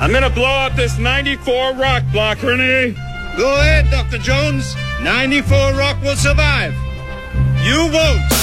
I'm gonna blow out this 94 rock block, Renee. Go ahead, Dr. Jones. 94 rock will survive. You won't.